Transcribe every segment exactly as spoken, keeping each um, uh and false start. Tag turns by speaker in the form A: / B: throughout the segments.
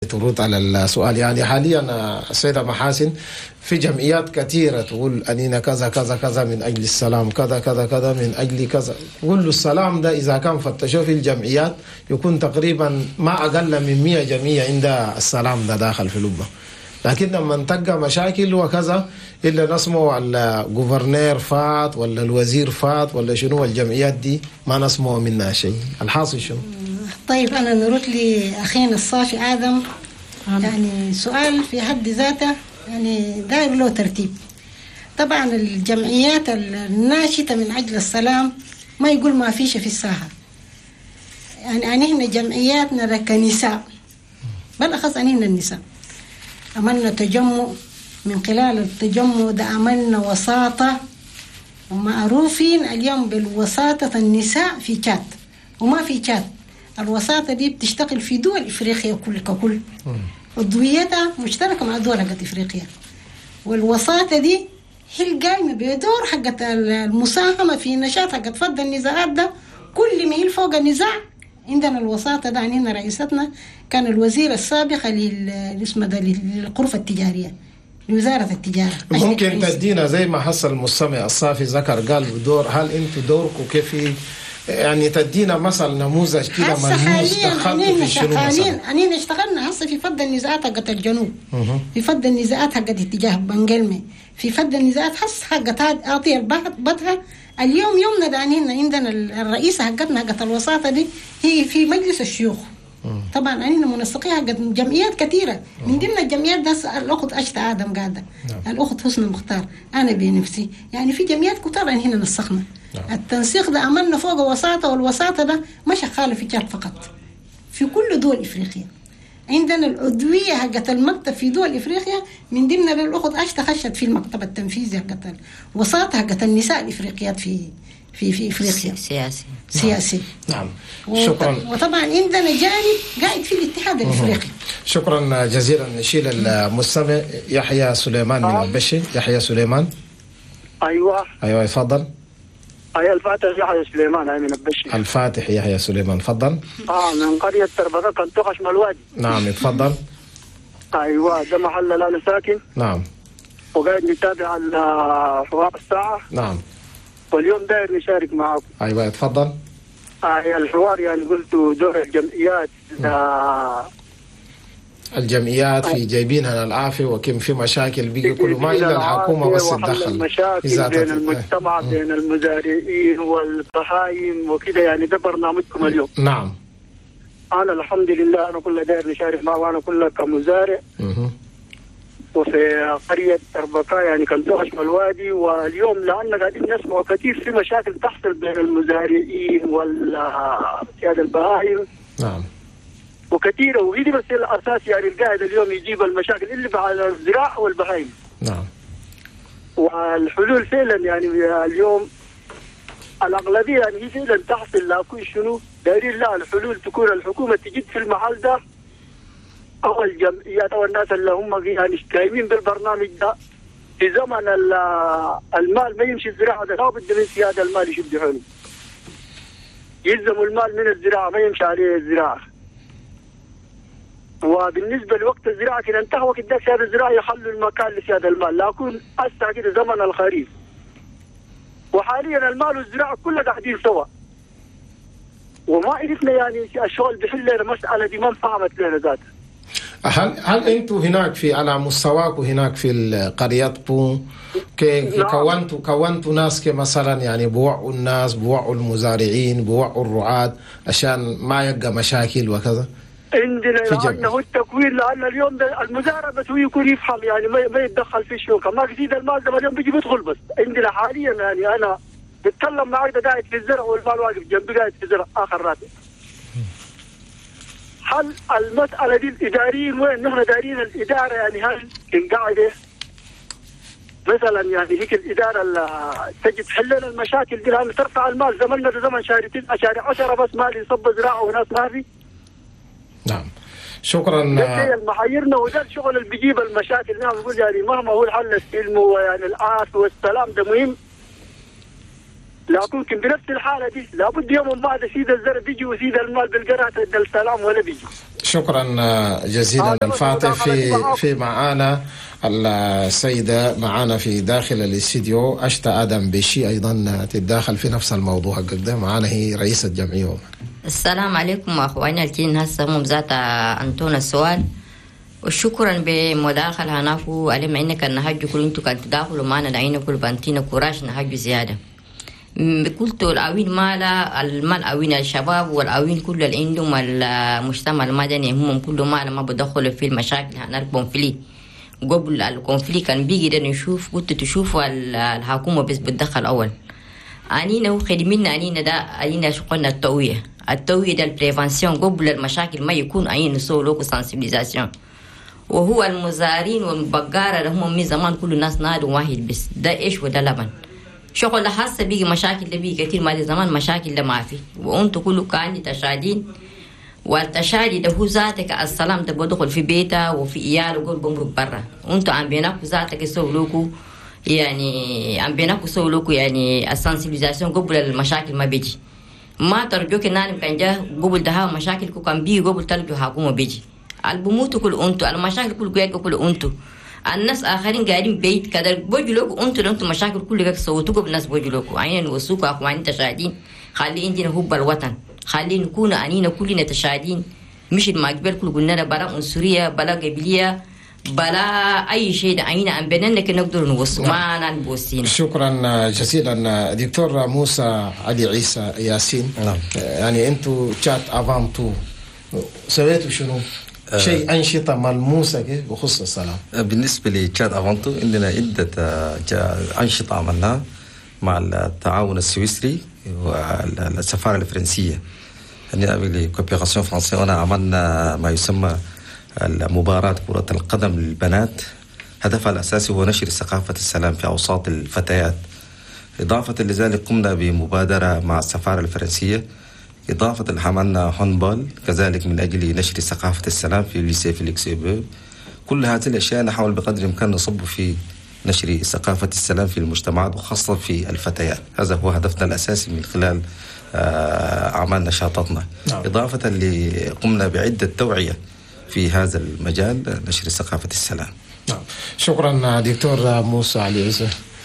A: ترد على السؤال. يعني حاليا السيدة محاسن في جمعيات كثيرة تقول أنينا كذا كذا كذا من أجل السلام، كذا كذا كذا من أجل كذا. كل السلام ده إذا كان فتشوا في الجمعيات يكون تقريبا ما أقل من مئة جمعية عند السلام ده داخل في لبنان. لكن لما تلقى مشاكل وكذا إلا نسمع الجوفرنير فات ولا الوزير فات ولا شنو، الجمعيات دي ما نسمع منها شيء. الحاصل شنو؟
B: طيب أنا نرد لأخينا الصافي آدم. يعني سؤال في حد ذاته يعني داير له ترتيب. طبعا الجمعيات الناشطة من أجل السلام ما يقول ما فيش في الساحة. يعني أنهنا جمعياتنا كنساء، بالأخص أنهنا النساء عملنا تجمع. من خلال التجمع ده عملنا وساطة، ومعروفين اليوم بالوساطة النساء في تشاد وما في تشاد. الوساطة دي بتشتغل في دول إفريقيا كل ككل، عضويتها مشتركة مع دول حقت إفريقيا. والوساطة دي هي القايمة بدور حقت المساهمة في نشاط حقت فض النزاعات ده. كل ما هي فوق النزاع عندنا الوساطة ده. عندنا رئيستنا كان الوزير السابق للاسم ده للغرفة التجارية لوزارة التجارة.
A: ممكن تدينا زي ما حصل المستمع الصافي ذكر قال بدور، هل انتوا دوركم كيف يعني تدينا مثل نموذج كده ملموس دخلتوا في شنو مثلا؟
B: حاليا اشتغلنا هسه في فض النزاعات حقت الجنوب، في فض النزاعات حقت اتجاه بنجلمي، في فض النزاعات هسه حقت اعطي البطها. اليوم يومنا ده عندنا الرئيسة حقتنا حقت الوساطة دي هي في مجلس الشيوخ. طبعا عندنا منسقين حقت جمعيات كثيرة. من ضمن الجمعيات ده الأخت أشتا آدم قاعدة، الأخت حسن مختار، أنا بنفسي. يعني في جمعيات كثيرة هنا نسقنا. التنسيق ده عملنا فوق وساطة، والوساطة ده مش خالي في تشاد فقط، في كل دول إفريقيا. عندنا العضوية حقت المكتب في دول إفريقيا. من ضمن الأخت أشتا خشت في المكتب التنفيذي حقت الوساطة حقت النساء الإفريقيات في في في إفريقيا
C: سياسي
B: سياسي.
A: نعم. شكرا.
B: وطبعا عندنا جانب قاعد في الاتحاد الإفريقي.
A: شكرا جزيلا. نشيل المستمع يحيى سليمان من البشي. يحيى سليمان.
D: أيوة
A: أيوة تفضل.
D: أيوة الفاتح يحيى سليمان أي من البشي.
A: الفاتح يحيى سليمان تفضل.
D: آه من قرية تربكة كنتوخش مالوادي.
A: نعم تفضل.
D: أيوة ده محل اللي أنا ساكن.
A: نعم.
D: وقاعد نتابع حوار الساعة.
A: نعم.
D: واليوم داير نشارك معكم.
A: أيوة تفضل.
D: آه الحوار يعني قلت دور الجمعيات. آه
A: الجمعيات في جايبينها العافية وكم في مشاكل بيجي كل ما إلا الحكومة بس تدخل.
D: المشاكل بين المجتمع بين المزارعين والبهايم وكذا. يعني ده برنامجكم اليوم.
A: نعم.
D: أنا الحمد لله أنا كل داير نشارك معه. وأنا كلها كمزارع.
A: اها.
D: وفي قرية تربكة يعني كنتوخش الوادي. واليوم لأن قاعدين نسمع كثير في مشاكل تحصل بين المزارعين والسيادة البهايم.
A: نعم.
D: وكثيرة. وهذه بس الأساس يعني القاعد اليوم يجيب المشاكل اللي على الزراعة والبهايم.
A: نعم.
D: والحلول فعلا يعني اليوم الأغلبية يعني هي فعلا تحصل لكن شنو دايرين لا الحلول تكون الحكومة تجد في المحل ده أو الجمعيات أو الناس اللي هم يعني قايمين بالبرنامج ده. في زمن المال ما يمشي الزراعة ده لا بد من سيادة المال يشد حوله. يلزموا المال من الزراعة ما يمشي عليه الزراعة. وبالنسبة لوقت الزراعة كده انتهى وقت ده سيادة الزراعة يخلوا المكان لسيادة المال. لكن أسا كده زمن الخريف وحاليا المال والزراعة كلها قاعدين سوا. وما عرفنا يعني الشغل بيحل لنا مسألة دي ما فهمت لنا ذاتها.
A: هل هل انتوا هناك في على مستواكم هناك في قريتكم كي كونتوا كونتوا ناس كمثلا يعني بوعوا الناس بوعوا المزارعين بوعوا الرعاة عشان ما يبقى مشاكل وكذا؟
D: عندنا لأنه التكوين لأن اليوم ده المزارع بس هو يكون يفهم يعني ما ما يتدخل في الشوكة. ما يزيد المال ده اليوم بيجي بيدخل بس. عندنا حاليا يعني أنا بتكلم معك ده قاعد في الزرع والمال واقف جنبي قاعد في الزرع آخر راتب. هل المسألة دي الإداريين وين نحن دارين الإدارة يعني هل قاعدة مثلا يعني هيك الإدارة اللي تجي تحل لنا المشاكل دي لأن ترفع المال. زمننا ده زمن شارتين أشاري عشرة بس مال يصب زراعة وناس ما في.
A: نعم. شكرا.
D: ده المحايرنا وده الشغل اللي بيجيب المشاكل. نعم بقول يعني مهما هو الحل السلم ويعني العافية والسلام ده مهم. لكن يمكن بنفس الحالة دي لابد يوم ما هذا سيد الزرع بيجي وسيد المال بالقرات السلام ولا بيجي.
A: شكرا جزيلا الفاتح. في في معانا السيدة معانا في داخل الاستديو أشتا آدم بشي أيضا تتداخل في نفس الموضوع حقك ده. معانا هي رئيسة جمعية.
C: السلام عليكم أخواني التين. هسه مو بذات أنتون السؤال وشكرا بمداخلة هناكو علم إنك النهج كل أنتو كان تداخلوا معنا دعينا كل بانتينا كوراش نهج زيادة. قلت الأوين مالا المال أوين الشباب والأوين كل اللي عندهم المجتمع المدني هم كل مالا ما بدخلوا في المشاكل هنربون فيه. قبل الكونفليكت كان بيجي ده نشوف قلت تشوفوا الحكومة بس بتدخل أول. أنينا وخدمنا أنينا ده أنينا شغلنا التوعية. التوعية ده البريفانسيون قبل المشاكل ما يكون أنينا نسولوكو سانسيبيليزاسيون. وهو المزارين والبقارة ده هم من زمان كل الناس نادوا واحد بس ده إيش وده لبن. شغل حاسة بيجي مشاكل ده بيجي كتير ما زمان مشاكل ده ما في وأنتوا كله كان تشادين والتشادي ده هو ذاتك السلام ده بدخل في بيته وفي إياله وقول بمرق برا وأنتوا عم بيناكوا ذاتك يسولوكوا يعني عم بيناكوا يسولوكوا يعني السنسيبيزاسيون قبل المشاكل ما بيجي ما ترجوك الناس كان جاه قبل ده ها مشاكل كان بيجي قبل تلقوا حكومة بيجي البموتوا كل أنتوا المشاكل كل جاك كل أنتوا الناس آخرين قاعدين بيت كذا بوجلوكوا أنتوا أنتوا مشاكل كل جاك سوتوكوا بالناس بوجلوكوا عينين وسوكوا أخواني تشادين خلي عندنا هوب الوطن خلي نكون أنينا كلنا تشادين مش المقبل كل قلنا بلا عنصرية بلا قبلية بلا أي شيء دعينا عن بيننا نقدر نوصل ما نبوسين.
A: شكرا جزيلا دكتور موسى علي عيسى ياسين. نعم. يعني أنتوا تشات أفانتو سويتوا شنو؟ أه شيء أنشطة ملموسة بخصوص السلام.
E: بالنسبة لتشات أفانتو عندنا عدة أنشطة عملناها مع التعاون السويسري والسفارة الفرنسية. عندنا كوبيراسيون فرنسية وأنا عملنا ما يسمى المباراة كرة القدم للبنات. هدفها الأساسي هو نشر ثقافة السلام في أوساط الفتيات. إضافة لذلك قمنا بمبادرة مع السفارة الفرنسية. إضافة لعملنا هاندبال كذلك من أجل نشر ثقافة السلام في ليسي فيليكس إيبو. كل هذه الأشياء نحاول بقدر الإمكان نصب في نشر ثقافة السلام في المجتمعات وخاصة في الفتيات. هذا هو هدفنا الأساسي من خلال أعمال نشاطاتنا. نعم. إضافة اللي قمنا بعدة توعية في هذا المجال نشر ثقافة السلام.
A: نعم. شكرا دكتور موسى علي عيسى.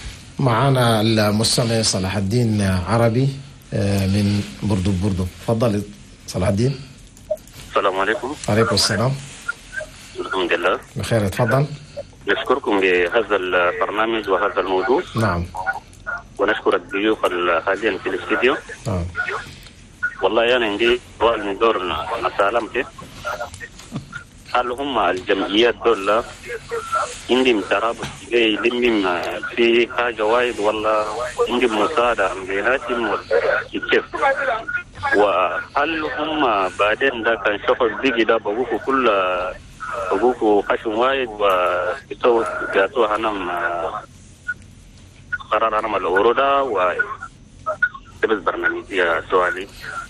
A: معنا المستمع صلاح الدين عربي من بردو بردو. تفضل صلاح الدين.
F: السلام عليكم.
A: وعليكم السلام.
F: الحمد لله
A: بخير. تفضل.
F: نشكركم بهذا البرنامج وهذا الموضوع.
A: نعم.
F: ونشكر الضيوف الحاليين في الاستديو.
A: نعم.
F: والله أنا عندي سؤال من دور مسالمتي. هل هم الجمعيات دول عندهم ترابط جاي لمم في حاجة وايد ولا عندهم مساعدة من بيناتهم كيف؟ وهل هم بعدين ده كان شغل بيجي ده بقوكوا كل بقوكوا خشم وايد ويسووا جاتوها نم قرار أنا الأورودا وتبز برنامجية سؤالي.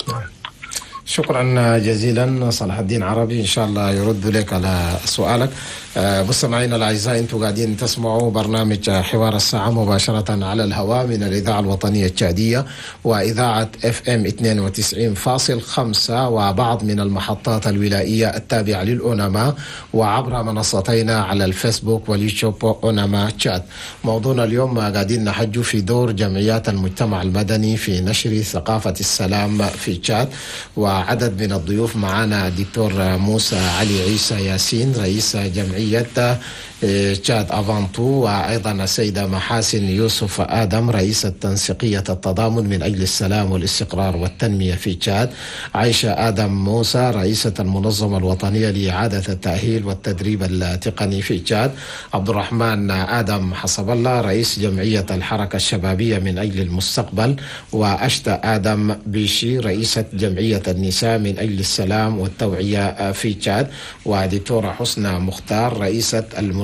A: شكرا جزيلا صلاح الدين عربي. إن شاء الله يرد لك على سؤالك. مستمعينا الأعزاء أنتم قاعدين تسمعوا برنامج حوار الساعة مباشرة على الهواء من الإذاعة الوطنية التشادية وإذاعة اف ام اثنين وتسعين فاصلة خمسة وبعض من المحطات الولائية التابعة للأوناما وعبر منصتينا على الفيسبوك واليوتيوب أوناما تشاد. موضوعنا اليوم قاعدين نحجوا في دور جمعيات المجتمع المدني في نشر ثقافة السلام في تشاد. وعدد من الضيوف معنا دكتور موسى علي عيسى ياسين رئيس جمعية تشاد أفانتو وأيضا السيدة محاسن يوسف آدم رئيسة تنسيقية التضامن من أجل السلام والاستقرار والتنمية في تشاد. عائشة آدم موسى رئيسة المنظمة الوطنية لإعادة التأهيل والتدريب التقني في تشاد. عبد الرحمن آدم حسب الله رئيس جمعية الحركة الشبابية من أجل المستقبل. وأشتا آدم بيشي رئيسة جمعية النساء من أجل السلام والتوعية في تشاد. ودكتورة حسنى مختار رئيسة المنظمة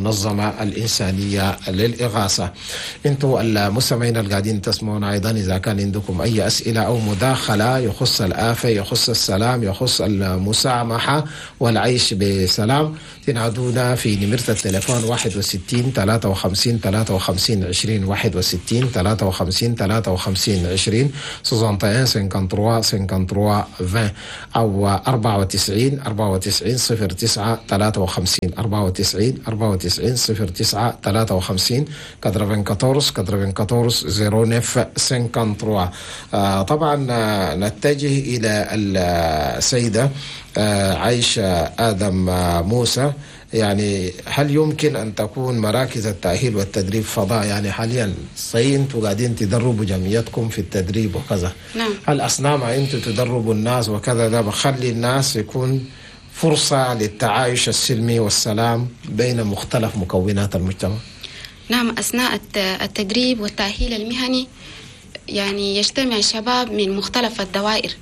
A: المنظمة الإنسانية للإغاثة. انتوا المستمعين القاعدين تسمعون أيضا إذا كان عندكم أي أسئلة أو مداخلة يخص الآفة، يخص السلام، يخص المسامحة والعيش بسلام، تنعدونا في نمرة التليفون واحد وستين ثلاثة وخمسين ثلاثة وخمسين عشرين واحد وستين ثلاثة وخمسين ثلاثة وخمسين عشرين واحد وستين خمسة وثلاثين عشرين أو أربعة وتسعين أربعة وتسعين صفر تسعة ثلاثة وخمسين أربعة وتسعين أربعة وتسعين صفر تسعة ثلاثة وخمسين أربعة وأربعين أربعة وأربعين صفر تسعة خمسة وثلاثين. آه طبعا آه نتجه إلى السيدة آه عايشة آدم آه موسى. يعني هل يمكن أن تكون مراكز التأهيل والتدريب فضاء؟ يعني حاليا صحيح أنتوا قاعدين تدربوا جمعيتكم في التدريب وكذا، نعم. هل أثناء ما أنتوا تدربوا الناس وكذا ده بخلي الناس يكون فرصة للتعايش السلمي والسلام بين مختلف مكونات المجتمع؟
G: نعم، أثناء التدريب والتأهيل المهني يعني يجتمع الشباب من مختلف الدوائر،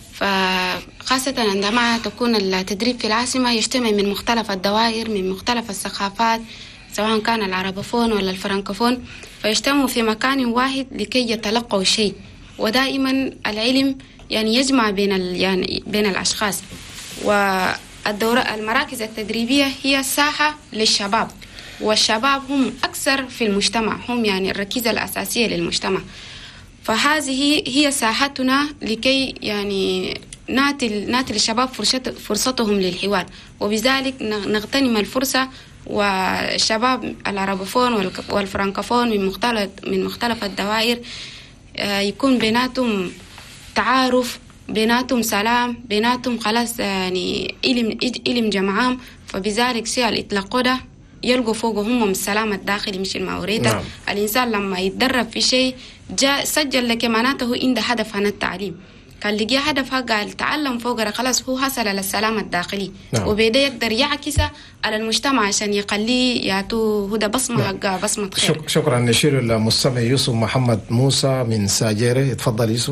G: فخاصة عندما تكون التدريب في العاصمة يجتمع من مختلف الدوائر من مختلف الثقافات، سواء كان العربوفون ولا الفرنكوفون، فيجتمعوا في مكان واحد لكي يتلقوا شيء. ودائما العلم يعني يجمع بين يعني بين الأشخاص. والدورة المراكز التدريبية هي ساحة للشباب، والشباب هم أكثر في المجتمع، هم يعني الركيزة الأساسية للمجتمع. فهذه هي ساحتنا لكي يعني ناتي ناتي للشباب فرصتهم للحوار، وبذلك نغتنم الفرصة. والشباب العربوفون والفرنكوفون من مختلف من مختلف الدوائر يكون بيناتهم تعارف، بيناتهم سلام، بيناتهم خلاص يعني علم علم جمعام، فبذلك سيال إطلاقه ده يلقوا فوقه هم السلام الداخلي مش الموريته. نعم. الإنسان لما يتدرب في شيء جاء سجل لك معناته عنده هدف عن التعليم، كان لقي هدفها قال تعلم فوق خلاص هو حصل على السلام الداخلي. نعم. وبيده يقدر يعكسه على المجتمع عشان يقليه يعطوه هدى بصمة حقها. نعم. بصمة خير. شك
A: شكرا. نشير المستمع يوسف محمد موسى من ساجيرة. يتفضل يوسف.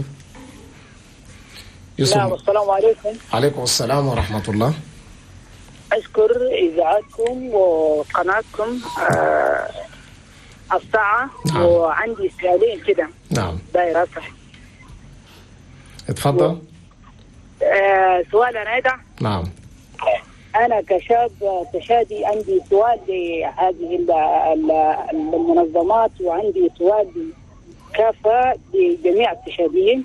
H: يوسف. نعم. السلام عليكم.
A: عليكم السلام ورحمة الله.
H: أشكر إذاعتكم وقناتكم آه الساعة. نعم. وعندي سؤالين كده.
A: نعم.
H: دايرة صح.
A: اتفضل.
H: و... آه سؤال أنا هذا.
A: نعم.
H: أنا كشاب تشادي عندي سؤال لهذه المنظمات، وعندي سؤال كافة لجميع التشاديين.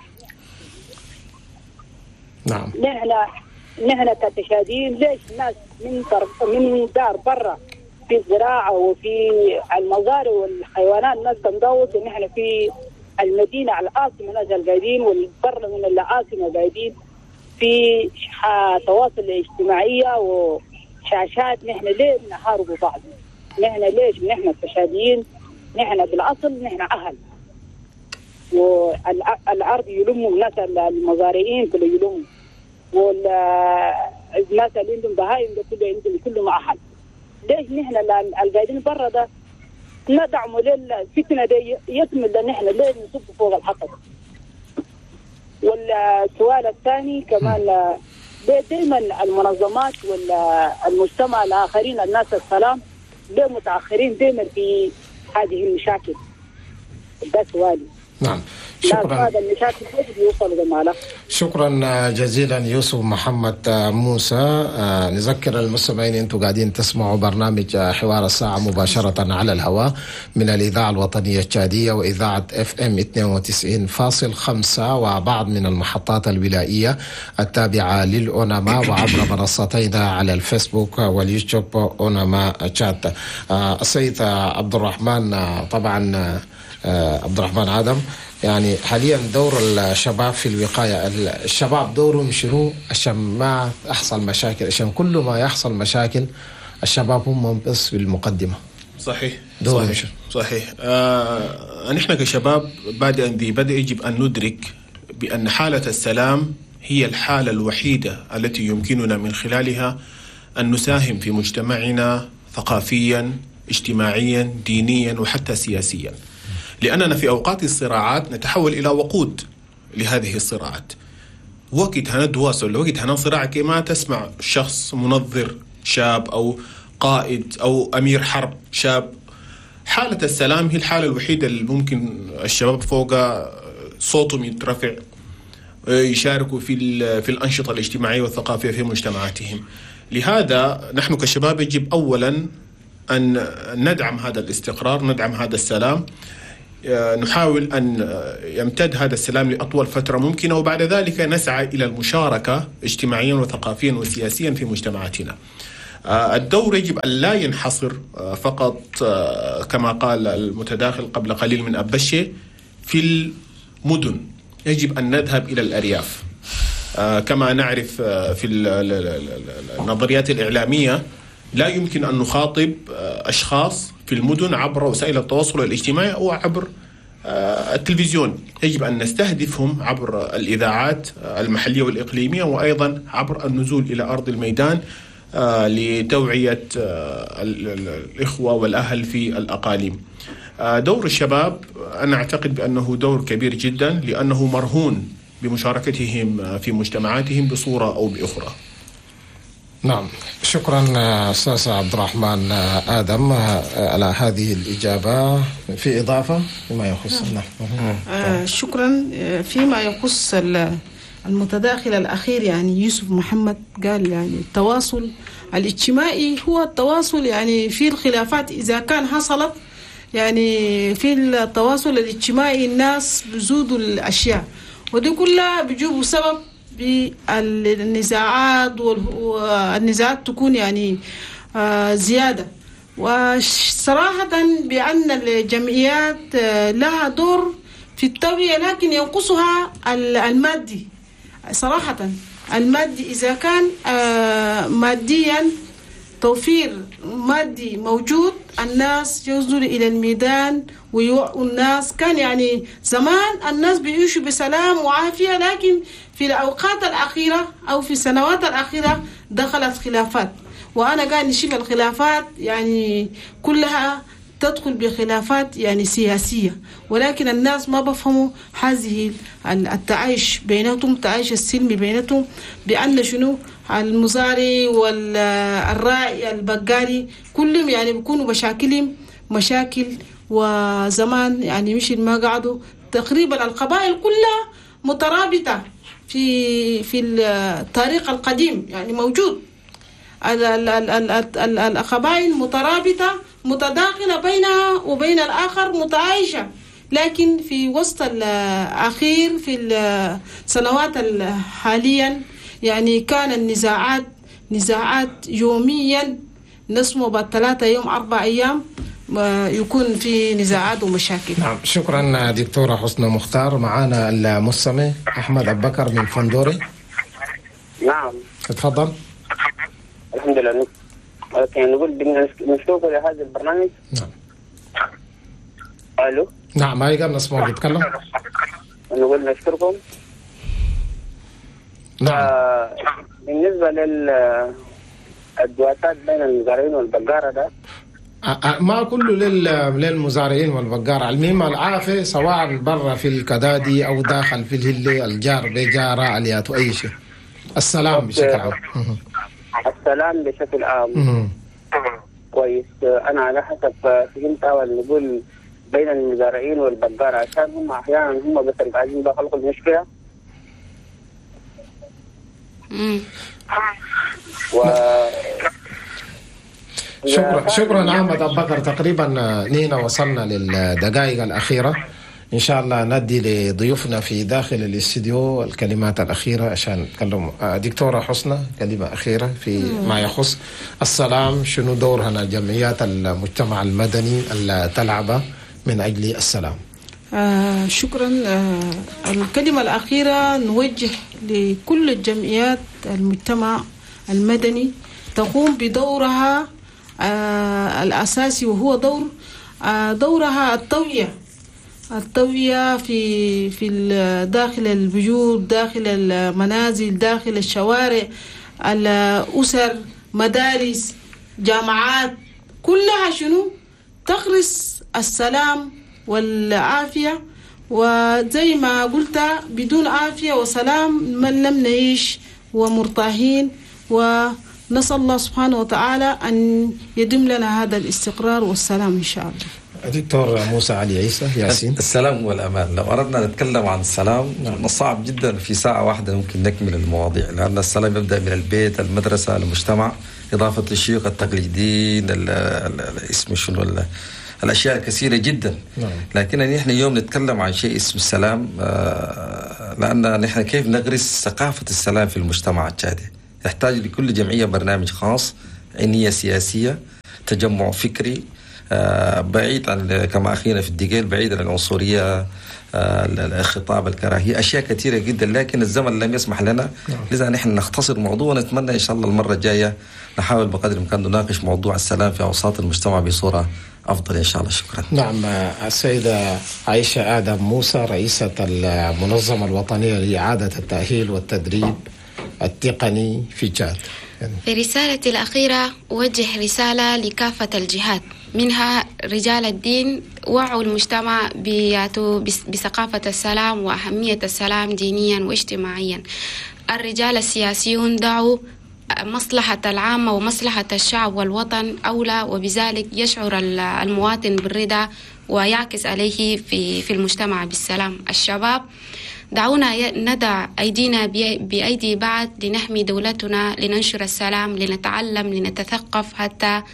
A: نعم.
H: نحن نحن كتشاديين ليش الناس من من دار برا في الزراعة وفي المزارع والحيوانات الناس تنضوط، ونحن في المدينة على العاصمة ناس قاعدين والبر من العاصمة قاعدين في تواصل اجتماعية وشاشات. نحن ليه نحارب بعض؟ نحن ليش نحن التشاديين نحن بالأصل نحن أهل، والأرض يلموا الناس المزارعين كله يلموا، والناس اللي عندهم بهايم ده كله عندهم كلهم أهل. ليش نحن القاعدين برا ده ندعموا للفتنة دي يكمل ده؟ نحن ليه نصب فوق الحطب؟ والسؤال الثاني كمان دائما المنظمات والمجتمع الآخرين الناس السلام ليه متأخرين دائما في هذه المشاكل؟ ده سؤالي.
A: نعم. شكرا.
H: شكرا.
A: شكرا جزيلا يوسف محمد موسى. نذكر المستمعين انتم قاعدين تسمعوا برنامج حوار الساعة مباشرة على الهواء من الإذاعة الوطنية التشادية وإذاعة اف ام اثنين وتسعين فاصلة خمسة وبعض من المحطات الولائية التابعة للأوناما، وعبر منصتينا على الفيسبوك واليوتيوب أوناما تشات. السيد عبد الرحمن، طبعا عبد الرحمن آدم، يعني حاليا دور الشباب في الوقاية، الشباب دورهم شنو عشان ما يحصل مشاكل؟ عشان كل ما يحصل مشاكل الشباب هم بس في المقدمة.
I: صحيح. صحيح. صحيح. آه نحن كشباب بادئ بدأ يجب أن ندرك بأن حالة السلام هي الحالة الوحيدة التي يمكننا من خلالها أن نساهم في مجتمعنا ثقافيا، اجتماعيا، دينيا، وحتى سياسيا، لأننا في أوقات الصراعات نتحول إلى وقود لهذه الصراعات. وقت هندواصل وقت هنصراع كما تسمع شخص منظر شاب أو قائد أو أمير حرب شاب. حالة السلام هي الحالة الوحيدة اللي ممكن الشباب فوقها صوتهم يترفع، يشاركوا في في الأنشطة الاجتماعية والثقافية في مجتمعاتهم. لهذا نحن كشباب يجب أولا أن ندعم هذا الاستقرار، ندعم هذا السلام، نحاول أن يمتد هذا السلام لأطول فترة ممكنة، وبعد ذلك نسعى إلى المشاركة اجتماعيا وثقافيا وسياسيا في مجتمعاتنا. الدور يجب أن لا ينحصر فقط كما قال المتداخل قبل قليل من أبشي في المدن، يجب أن نذهب إلى الأرياف. كما نعرف في النظريات الإعلامية لا يمكن أن نخاطب أشخاص في المدن عبر وسائل التواصل الاجتماعي أو عبر التلفزيون، يجب أن نستهدفهم عبر الإذاعات المحلية والإقليمية، وأيضا عبر النزول إلى أرض الميدان لتوعية الإخوة والأهل في الأقاليم. دور الشباب أنا أعتقد بأنه دور كبير جدا، لأنه مرهون بمشاركتهم في مجتمعاتهم بصورة أو بأخرى.
A: نعم، شكرا أستاذ عبد الرحمن آدم على هذه الإجابة. في إضافة فيما يخص
J: نعم. آه شكرا. فيما يخص المتداخل الأخير يعني يوسف محمد قال يعني التواصل الاجتماعي هو التواصل يعني في الخلافات إذا كان حصلت يعني في التواصل الاجتماعي الناس بيزودوا الأشياء، ودي كلها بيجيبوا سبب بالنزاعات، والنزاعات تكون يعني آه زيادة. وصراحة بأن الجمعيات آه لها دور في التوعية، لكن ينقصها المادي. صراحة المادي إذا كان آه ماديا توفير مادي موجود، الناس ينزلوا إلى الميدان ويوعوا الناس. كان يعني زمان الناس بيعيشوا بسلام وعافية، لكن في الأوقات الأخيرة أو في السنوات الأخيرة دخلت خلافات، وأنا قاعد نشوف الخلافات يعني كلها تدخل بخلافات يعني سياسية، ولكن الناس ما بفهموا هذه التعايش بيناتهم، التعايش السلمي بيناتهم، بأن شنو المزارع والراعي البقالي كلهم يعني بيكونوا مشاكلهم مشاكل. وزمان يعني مش ما قعدوا تقريبا القبائل كلها مترابطة في في التاريخ القديم، يعني موجود القبائل مترابطة متداخلة بينها وبين الآخر متعايشة، لكن في وسط الأخير في السنوات حاليا يعني كان النزاعات نزاعات يوميا، نسمو بعد ثلاثة يوم أربع أيام يكون في نزاعات ومشاكل.
A: نعم، شكرا دكتورة حسنى مختار. معانا المستمع أحمد أبو بكر من فندوري.
K: نعم
A: تفضل.
K: الحمد لله. يعني نقول بدنا نشوفه لهذا البرنامج.
A: نعم.
K: الو.
A: نعم، ما يقدر نسمعك يتكلم.
K: نقول نشكركم.
A: نعم.
K: آه بالنسبه للدواتات بين المزارعين والبقاره ده
A: ما كله للمزارعين والبقارة، المهم العافية سواء برا في الكدادي أو داخل في الهلة، الجار بجارة عليات أي شيء. السلام بشكل عام.
K: السلام بشكل عام. كويس. أنا على حسب فهمت أول نقول بين المزارعين والبقارة، عشان هم أحيانا هم بس قاعدين بخلقوا المشكلة. و
A: شكرا شكرا احمد ابو بكر. تقريبا نينا وصلنا للدقائق الاخيره، ان شاء الله ندي لضيوفنا في داخل الاستديو الكلمات الاخيره عشان نتكلم. دكتوره حسنى كلمه اخيره في ما يخص السلام، شنو دورها جمعيات المجتمع المدني اللي تلعب من اجل السلام؟
J: آه شكرا. آه الكلمه الاخيره نوجه لكل الجمعيات المجتمع المدني تقوم بدورها آه الأساسي، وهو دور آه دورها التوعية التوعية في في داخل البيوت، داخل المنازل، داخل الشوارع، الأسر، مدارس، جامعات، كلها شنو تغرس السلام والعافية. وزي ما قلت بدون عافية وسلام من لم نعيش ومرتاحين و نسأل الله سبحانه وتعالى أن يدم لنا هذا الاستقرار والسلام إن شاء الله.
A: دكتور موسى علي عيسى ياسين.
E: السلام والأمان، لو أردنا نتكلم عن السلام نعم. صعب جدا في ساعة واحدة ممكن نكمل المواضيع، لأن السلام يبدأ من البيت، المدرسة، المجتمع، إضافة للشيوخ التقليديين، الاسم شنو الأشياء كثيرة جدا. نعم. لكن نحن اليوم نتكلم عن شيء اسمه السلام، لأن نحن كيف نغرس ثقافة السلام في المجتمع التشادي. يحتاج لكل جمعية برنامج خاص، عنية سياسية، تجمع فكري بعيد عن كما أخينا في الدقيل، بعيد عن العنصرية، الخطاب، الكراهية، أشياء كثيرة جدا، لكن الزمن لم يسمح لنا. لذا نحن نختصر الموضوع، ونتمنى إن شاء الله المرة الجاية نحاول بقدر الإمكان نناقش موضوع السلام في أوساط المجتمع بصورة أفضل إن شاء الله. شكرا.
A: نعم، السيدة عائشة آدم موسى رئيسة المنظمة الوطنية لإعادة التأهيل والتدريب التقني في تشاد.
G: في رسالتي الأخيرة أوجه رسالة لكافة الجهات، منها رجال الدين، وعوا المجتمع بثقافة السلام وأهمية السلام دينيا واجتماعيا. الرجال السياسيون دعوا مصلحة العامة ومصلحة الشعب والوطن أولى، وبذلك يشعر المواطن بالرضا ويعكس عليه في في المجتمع بالسلام. الشباب دعونا ندع أيدينا بأيدي بعض لنحمي دولتنا، لننشر السلام، لنتعلم، لنتثقف، حتى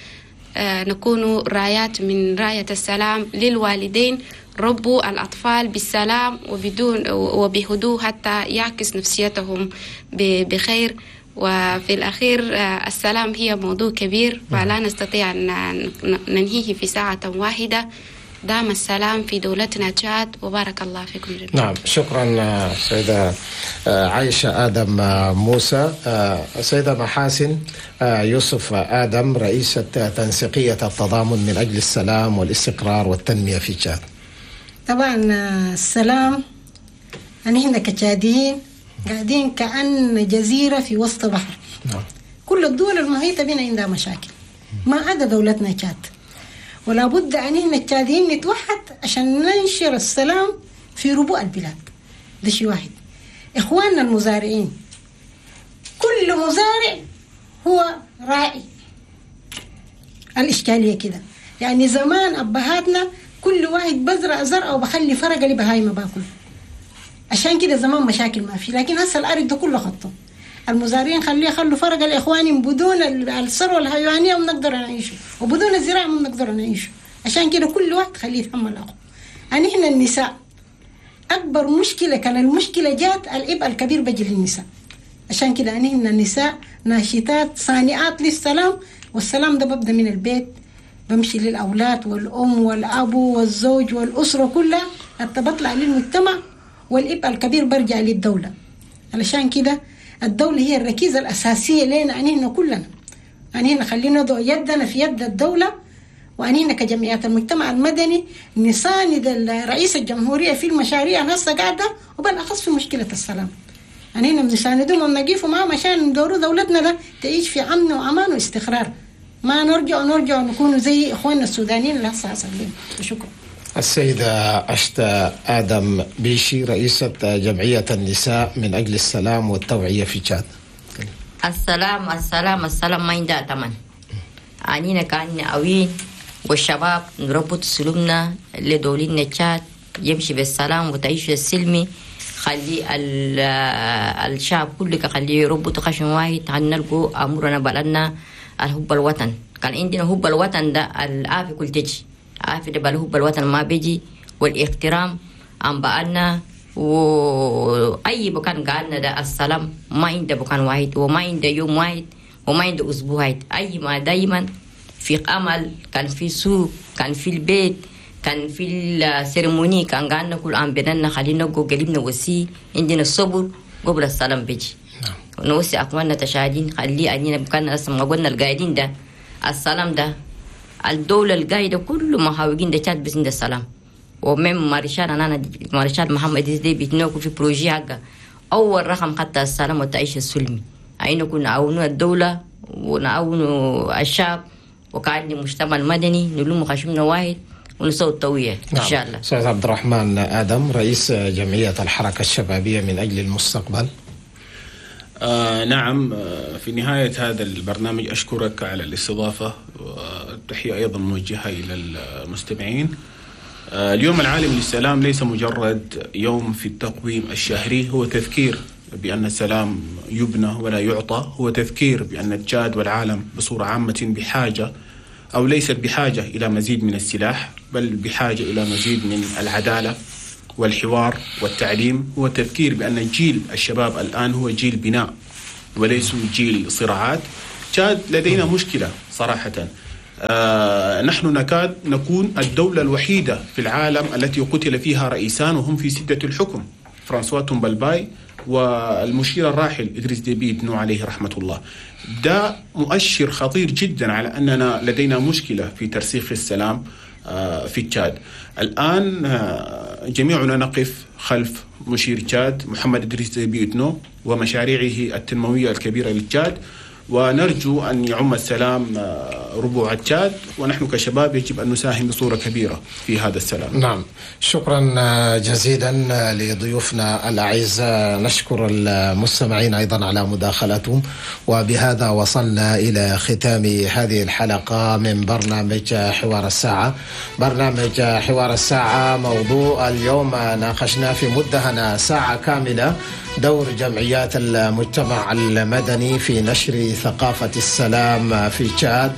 G: نكون رايات من راية السلام للوالدين. ربوا الأطفال بالسلام وبدون وبهدوء حتى يعكس نفسيتهم بخير. وفي الأخير السلام هي موضوع كبير فلا نستطيع أن ننهيه في ساعة واحدة. دام السلام في دولتنا تشاد، وبارك الله فيكم جميعا.
A: نعم، شكرا سيدة عائشة آدم موسى. سيدة محاسن يوسف آدم رئيسة تنسيقية التضامن من أجل السلام والاستقرار والتنمية في تشاد.
B: طبعا السلام يعني احنا كتشاديين قاعدين كأن جزيرة في وسط بحر. نعم. كل الدول المحيطة بنا عندها مشاكل ما عدا دولتنا تشاد، ولا بد أن احنا التشاديين نتوحد عشان ننشر السلام في ربوع البلاد. ده شيء واحد. إخواننا المزارعين، كل مزارع هو راعي. الإشكالية كده، يعني زمان أبهاتنا كل واحد بزرع زرع وبخلي فرقة لبهايمة باكل، عشان كده زمان مشاكل ما في. لكن هسه الأرض ده كله خطه، المزارعين خليه خلوا فرق الإخوان بدون الثروة الحيوانية ونقدر نعيشه، وبدون الزراعة ما نقدر نعيشه. عشان كده كل واحد خليه يتحمل أخوه. يعني إحنا النساء أكبر مشكلة، كان المشكلة جات الإبء الكبير بجي للنساء. عشان كده يعني إحنا النساء ناشطات صانعات للسلام، والسلام ده ببدأ من البيت، بمشي للأولاد والأم والأب والزوج والأسرة كلها حتى بطلع للمجتمع، والإبء الكبير برجع للدولة. علشان كده الدولة هي الركيزة الأساسية لنا، عنينا كلنا، عنينا خلينا نضع يدنا في يد الدولة، وعنينا كجمعيات المجتمع المدني نساند رئيس الجمهورية في المشاريع هسه قاعدة، وبالأخص في مشكلة السلام. عنينا بنساندهم ونقيفوا معهم عشان ندوروا دولتنا ده تعيش في أمن وأمان واستقرار، ما نرجع ونرجع ونكونوا زي إخواننا السودانيين اللي هسه عسلين. شكرا.
A: السيدة أشتا آدم بيشي رئيسة جمعية النساء من أجل السلام والتوعية في تشاد.
C: السلام السلام السلام ما عندها ثمن. عنينا كان أوين والشباب نربط سلومنا لدولنا تشاد يمشي بالسلام وتعيش السلمي. خلي الشعب كله خليه يربط خشم واحد، هنلقوا أمورنا بلدنا الحب الوطن. كان عندنا حب الوطن ده العافية كل تجي عارف ده بالهوب الوطن ما بيجي، والاحترام عم بقالنا، وأي مكان قالنا ده السلام ما عنده مكان واحد، وما عنده يوم واحد، وما عنده أسبوع واحد. أي ما دايما في أمل، كان في سوق، كان في البيت، كان في السيرموني، كان قالنا كل عام بيننا خلينا نقو قلبنا وسي عندنا الصبر قبل السلام بيجي. نوسي أخواننا تشاهدين خلي أنينا مكاننا اسمه قلنا القاعدين ده السلام ده الدولة القاعدة كله محاوجين ده تشاد بسند السلام. ومن مارشال أنا مارشال محمد دي بيتنوكو في بروجي حقه أول رقم حتى السلام والتعيش السلمي، أين كنا نعاونوا الدولة ونعاونوا الشعب، وكان المجتمع المدني نلوم خشمنا واحد ونسوي التوية إن شاء الله.
A: أستاذ عبد الرحمن آدم رئيس جمعية الحركة الشبابية من أجل المستقبل.
I: آه نعم. آه في نهاية هذا البرنامج أشكرك على الاستضافة، والتحية أيضا موجهة إلى المستمعين. آه اليوم العالمي للسلام ليس مجرد يوم في التقويم الشهري، هو تذكير بأن السلام يبنى ولا يعطى، هو تذكير بأن تشاد والعالم بصورة عامة بحاجة أو ليست بحاجة إلى مزيد من السلاح، بل بحاجة إلى مزيد من العدالة والحوار والتعليم. هو تذكير بأن جيل الشباب الآن هو جيل بناء وليس جيل صراعات. تشاد لدينا مشكلة صراحة، آه نحن نكاد نكون الدولة الوحيدة في العالم التي قتل فيها رئيسان وهم في سدة الحكم، فرانسوا تومبالباي والمشير الراحل إدريس ديبي إتنو عليه رحمة الله. ده مؤشر خطير جدا على أننا لدينا مشكلة في ترسيخ السلام في تشاد. الآن جميعنا نقف خلف مشير تشاد محمد إدريس ديبي إتنو ومشاريعه التنموية الكبيرة لتشاد، ونرجو أن يعم السلام ربوع تشاد، ونحن كشباب يجب أن نساهم بصورة كبيرة في هذا السلام.
A: نعم، شكرا جزيلا لضيوفنا الأعزاء، نشكر المستمعين أيضا على مداخلتهم. وبهذا وصلنا إلى ختام هذه الحلقة من برنامج حوار الساعة. برنامج حوار الساعة موضوع اليوم ناقشنا في مدة ساعة كاملة دور جمعيات المجتمع المدني في نشر ثقافة السلام في تشاد،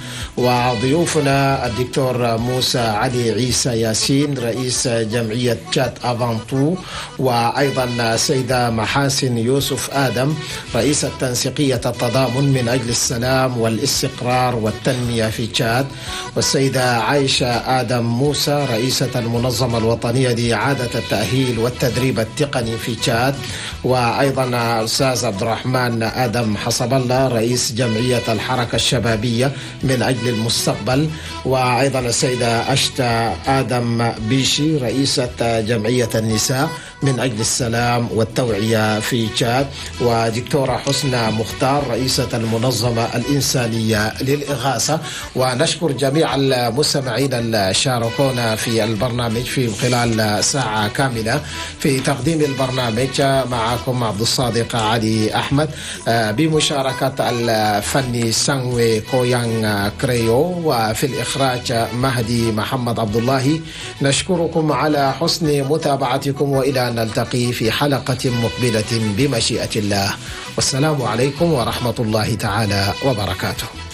A: وضيوفنا الدكتور موسى علي عيسى ياسين رئيس جمعية تشاد أفانتو، وأيضا سيدة محاسن يوسف آدم رئيسة تنسيقية التضامن من أجل السلام والاستقرار والتنمية في تشاد، والسيدة عائشة آدم موسى رئيسة المنظمة الوطنية لإعادة التأهيل والتدريب التقني في تشاد، وأيضا الأستاذ عبد الرحمن آدم حسب الله رئيس جمعية الحركة الشبابية من أجل المستقبل، وأيضا السيدة أشتا آدم بيشي رئيسة جمعية النساء من أجل السلام والتوعية في تشاد، ودكتورة حسنى مختار رئيسة المنظمة الإنسانية للإغاثة. ونشكر جميع المستمعين اللي شاركونا في البرنامج في خلال ساعة كاملة. في تقديم البرنامج معكم عبد الصادق علي أحمد، بمشاركة الفني سانوي كويان كريو، وفي الإخراج مهدي محمد عبد الله. نشكركم على حسن متابعتكم، وإلى أن نلتقي في حلقة مقبلة بمشيئة الله، والسلام عليكم ورحمة الله تعالى وبركاته.